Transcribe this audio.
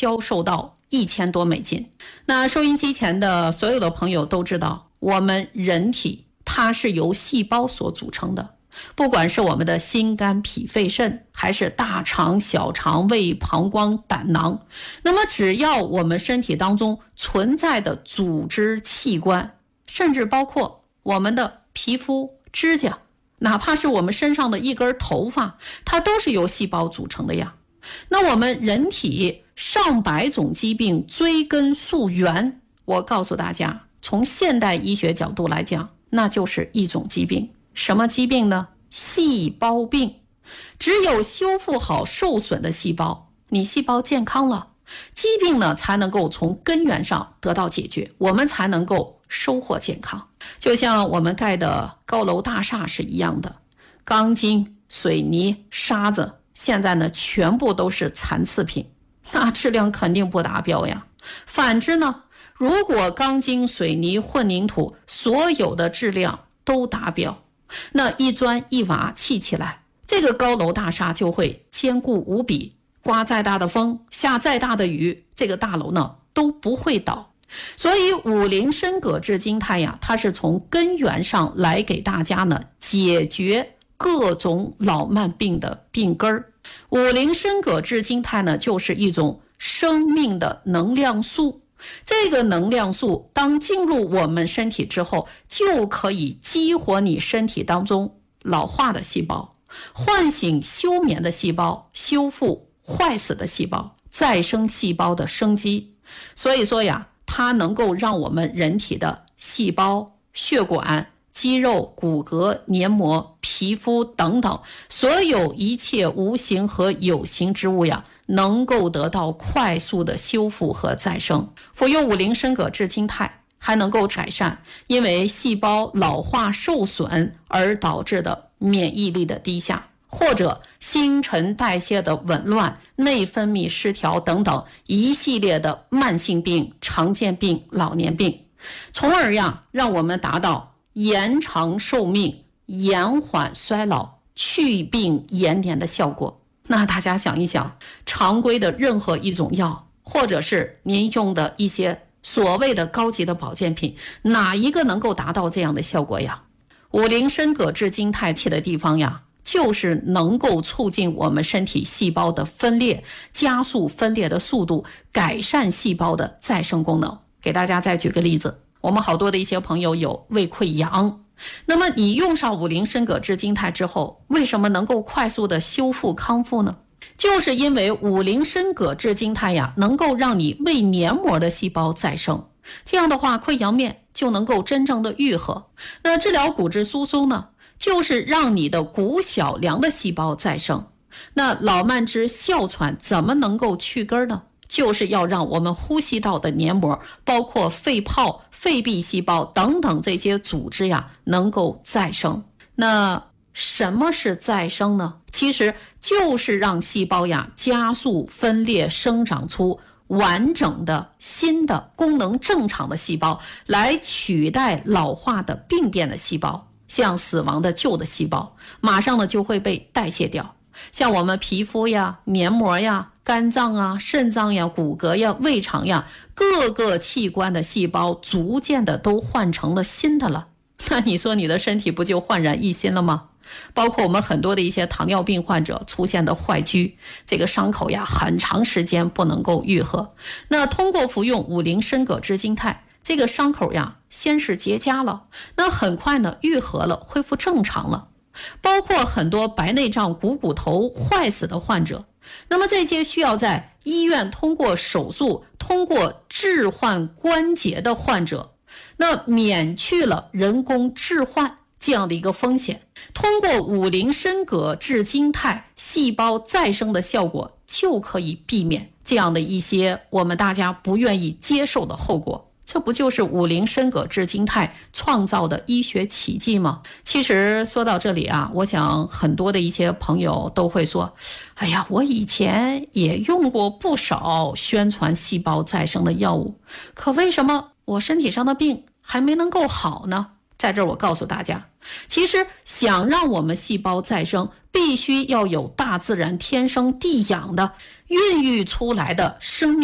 销售到1000多美金。那收音机前的所有的朋友都知道，我们人体它是由细胞所组成的，不管是我们的心肝脾肺肾，还是大肠小肠胃膀胱胆囊，那么只要我们身体当中存在的组织器官，甚至包括我们的皮肤指甲，哪怕是我们身上的一根头发，它都是由细胞组成的呀。那我们人体上百种疾病追根溯源，我告诉大家，从现代医学角度来讲，那就是一种疾病。什么疾病呢？细胞病。只有修复好受损的细胞，你细胞健康了，疾病呢才能够从根源上得到解决，我们才能够收获健康。就像我们盖的高楼大厦是一样的，钢筋、水泥、沙子，现在呢全部都是残次品，那质量肯定不达标呀。反之呢，如果钢筋、水泥、混凝土所有的质量都达标，那一砖一瓦砌起来，这个高楼大厦就会坚固无比，刮再大的风，下再大的雨，这个大楼呢都不会倒。所以五苓参葛制金肽呀，它是从根源上来给大家呢解决各种老慢病的病根儿。五苓参葛制金肽呢，就是一种生命的能量素。这个能量素当进入我们身体之后，就可以激活你身体当中老化的细胞，唤醒休眠的细胞，修复坏死的细胞，再生细胞的生机。所以说呀，它能够让我们人体的细胞、血管、肌肉、骨骼、黏膜、皮肤等等，所有一切无形和有形之物呀，能够得到快速的修复和再生。服用五苓参葛制金肽还能够改善因为细胞老化受损而导致的免疫力的低下，或者新陈代谢的紊乱、内分泌失调等等一系列的慢性病、常见病、老年病，从而呀让我们达到延长寿命、延缓衰老、去病延年的效果。那大家想一想，常规的任何一种药，或者是您用的一些所谓的高级的保健品，哪一个能够达到这样的效果呀？五苓参葛制金肽气的地方呀，就是能够促进我们身体细胞的分裂，加速分裂的速度，改善细胞的再生功能。给大家再举个例子，我们好多的一些朋友有胃溃疡，那么你用上五苓参葛制金肽之后，为什么能够快速的修复康复呢？就是因为五苓参葛制金肽呀，能够让你胃黏膜的细胞再生，这样的话溃疡面就能够真正的愈合。那治疗骨质疏松呢，就是让你的骨小梁的细胞再生。那老慢支、哮喘怎么能够去根呢？就是要让我们呼吸道的黏膜，包括肺泡、肺壁细胞等等这些组织呀，能够再生。那什么是再生呢？其实就是让细胞呀加速分裂，生长出完整的新的功能正常的细胞，来取代老化的病变的细胞。像死亡的旧的细胞马上呢就会被代谢掉，像我们皮肤呀、黏膜呀、肝脏啊、肾脏呀、骨骼呀、胃肠呀，各个器官的细胞逐渐的都换成了新的了。那你说你的身体不就焕然一新了吗？包括我们很多的一些糖尿病患者出现的坏疽，这个伤口呀很长时间不能够愈合，那通过服用五苓参葛制金肽，这个伤口呀先是结痂了，那很快呢愈合了，恢复正常了。包括很多白内障、骨头坏死的患者，那么这些需要在医院通过手术、通过置换关节的患者，那免去了人工置换这样的一个风险，通过五苓参葛制金肽细胞再生的效果，就可以避免这样的一些我们大家不愿意接受的后果。这不就是五苓参葛制金肽创造的医学奇迹吗？其实说到这里啊，我想很多的一些朋友都会说，哎呀，我以前也用过不少宣传细胞再生的药物，可为什么我身体上的病还没能够好呢？在这儿我告诉大家，其实想让我们细胞再生，必须要有大自然天生地养的孕育出来的生命